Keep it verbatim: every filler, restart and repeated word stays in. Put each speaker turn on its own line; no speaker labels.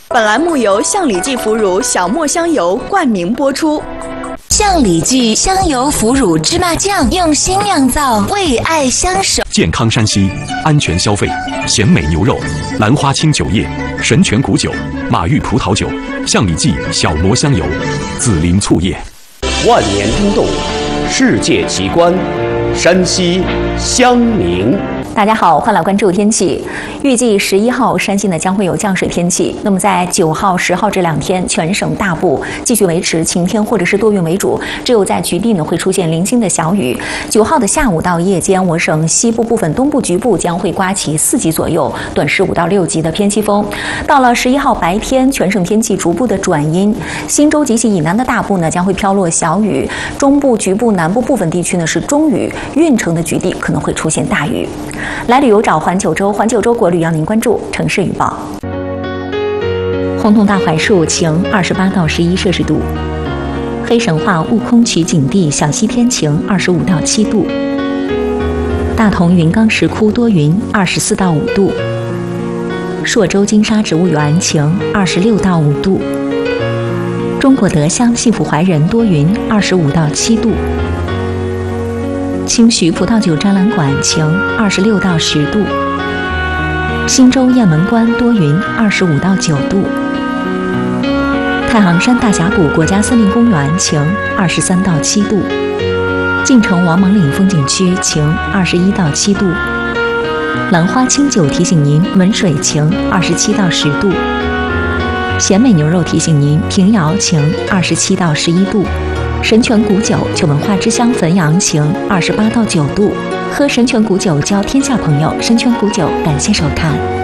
本栏目由象里记腐乳小磨香油冠名播出。
象里记香油腐乳芝麻酱用心酿造，为爱相守。
健康山西，安全消费。咸美牛肉、兰花清酒液、神泉谷酒、马玉葡萄酒、象里记小磨香油、紫苓醋液。
万年冰冻，世界奇观，山西襄宁。
大家好，欢迎来关注天气。预计十一号山西呢将会有降水天气。那么在九号、十号这两天，全省大部继续维持晴天或者是多云为主，只有在局地呢会出现零星的小雨。九号的下午到夜间，我省西部部分、东部局部将会刮起四级左右，短时五到六级的偏西风。到了十一号白天，全省天气逐步的转阴，忻州及其以南的大部呢将会飘落小雨，中部局部、南部部分地区呢是中雨，运城的局地可能会出现大雨。来旅游找环九州，环九州国旅要您关注城市预报。洪洞大槐树晴，二十八到十一摄氏度；黑神话悟空取景地小西天晴，二十五到七度；大同云冈石窟多云，二十四到五度；朔州金沙植物园晴，二十六到五度；中国德乡幸福怀仁多云，二十五到七度。清徐葡萄酒展览馆晴，二十六到十度；忻州雁门关多云，二十五到九度；太行山大峡谷国家森林公园晴，二十三到七度；晋城王莽岭风景区晴，二十一到七度；兰花清酒提醒您文水晴，二十七到十度；咸美牛肉提醒您平遥晴，二十七到十一度。神泉谷酒酒文化之乡汾阳晴，二十八到九度。喝神泉谷酒交天下朋友，神泉谷酒感谢收看。